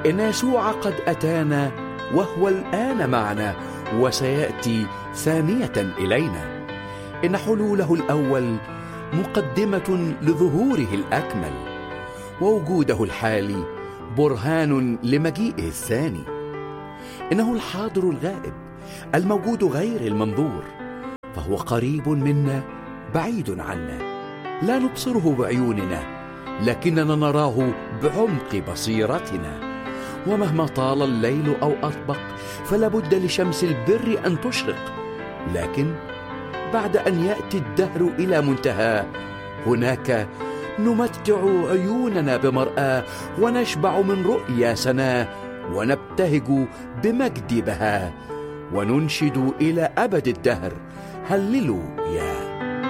إن يسوع قد أتانا وهو الآن معنا وسيأتي ثانية إلينا. إن حلوله الأول مقدمة لظهوره الأكمل، ووجوده الحالي برهان لمجيئه الثاني. إنه الحاضر الغائب الموجود غير المنظور، فهو قريب منا بعيد عنا، لا نبصره بعيوننا لكننا نراه بعمق بصيرتنا. ومهما طال الليل أو أطبق فلا بد لشمس البر أن تشرق، لكن بعد أن يأتي الدهر إلى منتهى هناك نمتع عيوننا بمرآة، ونشبع من رؤيا سناه، ونبتهج بمجد بهاه، وننشد إلى أبد الدهر هللوا يا